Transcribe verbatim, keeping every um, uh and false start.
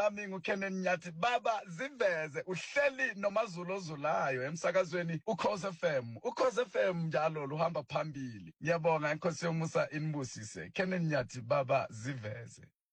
lami nguKenan Nyathi. Baba ziveze uhleli noMaZulu ozulayo emsakazweni uKhosi F M. uKhosi F M njalo luhamba phambili. Ngiyabonga inkosi yomusa inibusise. Kenan Nyathi baba ziveze.